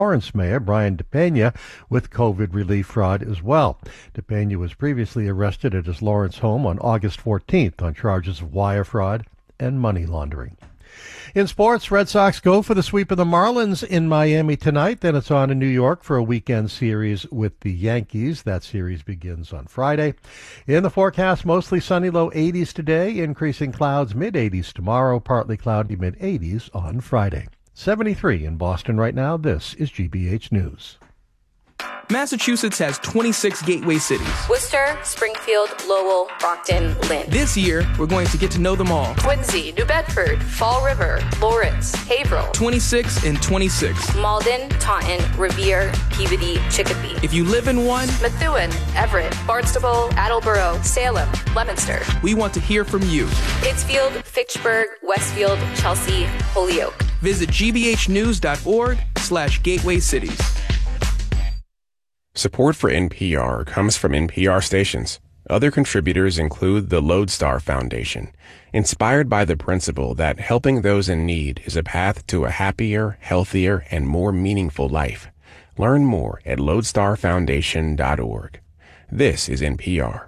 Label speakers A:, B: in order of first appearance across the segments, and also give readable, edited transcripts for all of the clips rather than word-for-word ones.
A: Lawrence Mayor Brian DePena with COVID relief fraud as well. DePena was previously arrested at his Lawrence home on August 14th on charges of wire fraud and money laundering. In sports, Red Sox go for the sweep of the Marlins in Miami tonight. Then it's on in New York for a weekend series with the Yankees. That series begins on Friday. In the forecast, mostly sunny, low 80s today, increasing clouds, mid-80s tomorrow, partly cloudy, mid-80s on Friday. 73 in Boston right now. This is GBH News.
B: Massachusetts has 26 gateway cities.
C: Worcester, Springfield, Lowell, Brockton, Lynn.
B: This year, we're going to get to know them all.
C: Quincy, New Bedford, Fall River, Lawrence, Haverhill.
B: 26 and 26.
C: Malden, Taunton, Revere, Peabody, Chicopee.
B: If you live in one,
C: Methuen, Everett, Barnstable, Attleboro, Salem, Leominster.
B: We want to hear from you.
C: Pittsfield, Fitchburg, Westfield, Chelsea, Holyoke.
B: Visit gbhnews.org/gateway cities.
D: Support for NPR comes from NPR stations. Other contributors include the Lodestar Foundation, inspired by the principle that helping those in need is a path to a happier, healthier, and more meaningful life. Learn more at lodestarfoundation.org. This is NPR.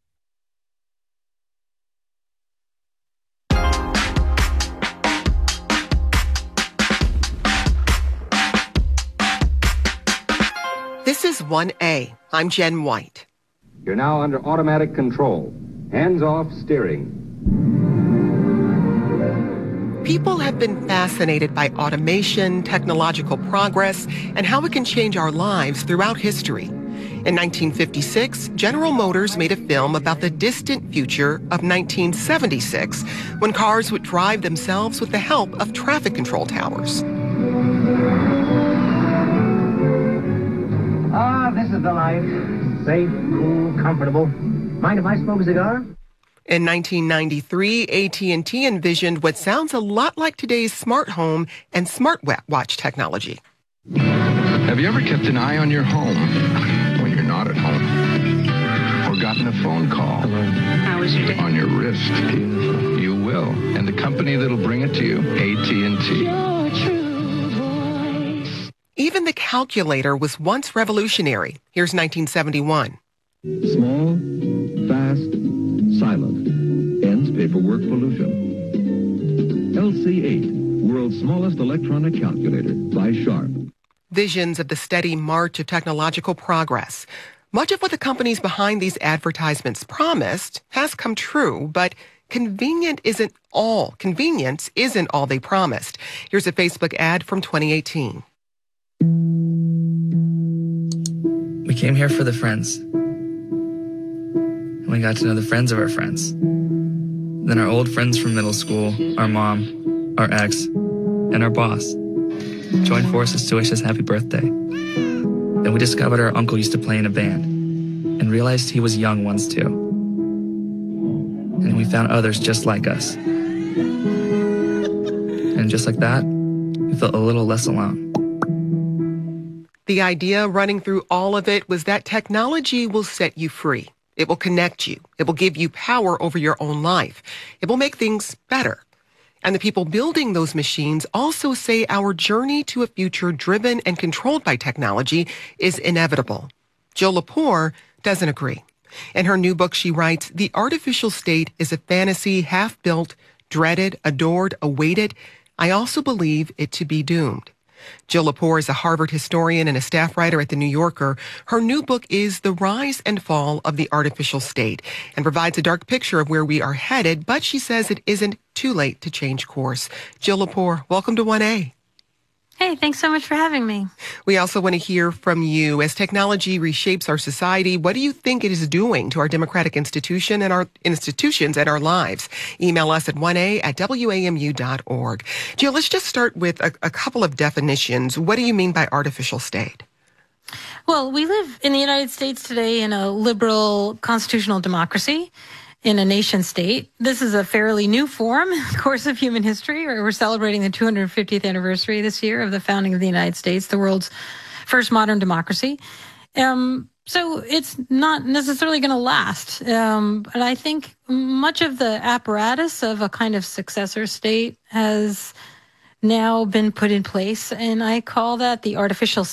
E: This is 1A. I'm Jen White.
F: You're now under automatic control. Hands-off steering.
E: People have been fascinated by automation, technological progress, and how it can change our lives throughout history. In 1956, General Motors made a film about the distant future of 1976, when cars would drive themselves with the help of traffic control towers.
G: This is the life. Safe, cool, comfortable. Mind if I smoke a cigar?
E: In 1993, AT&T envisioned what sounds a lot like today's smart home and smartwatch technology.
H: Have you ever kept an eye on your home when you're not at home? Or gotten a phone call?
I: Hello. How was your day?
H: On your wrist? Beautiful. You will. And the company that'll bring it to you, AT&T.
I: Your true voice.
E: Even the calculator was once revolutionary. Here's 1971.
J: Small, fast, silent. Ends paperwork pollution. LC8, world's smallest electronic calculator by Sharp.
E: Visions of the steady march of technological progress. Much of what the companies behind these advertisements promised has come true, but convenience isn't all they promised. Here's a Facebook ad from 2018.
K: We came here for the friends. And we got to know the friends of our friends. Then our old friends from middle school, our mom, our ex, and our boss joined forces to wish us happy birthday. Then we discovered our uncle used to play in a band and realized he was young once too. And we found others just like us. And just like that, we felt a little less alone.
E: The idea running through all of it was that technology will set you free. It will connect you. It will give you power over your own life. It will make things better. And the people building those machines also say our journey to a future driven and controlled by technology is inevitable. Jill Lepore doesn't agree. In her new book, she writes, "The artificial state is a fantasy half-built, dreaded, adored, awaited. I also believe it to be doomed." Jill Lepore is a Harvard historian and a staff writer at The New Yorker. Her new book is The Rise and Fall of the Artificial State and provides a dark picture of where we are headed, but she says it isn't too late to change course. Jill Lepore, welcome to 1A.
L: Hey, thanks so much for having me.
E: We also want to hear from you. As technology reshapes our society, what do you think it is doing to our democratic institutions and our lives? Email us at 1a@wamu.org. Jill, let's just start with a couple of definitions. What do you mean by artificial state?
L: Well, we live in the United States today in a liberal constitutional democracy, in a nation state. This is a fairly new form, of course, of human history. We're celebrating the 250th anniversary this year of the founding of the United States, the world's first modern democracy. So it's not necessarily going to last. But I think much of the apparatus of a kind of successor state has now been put in place, and I call that the artificial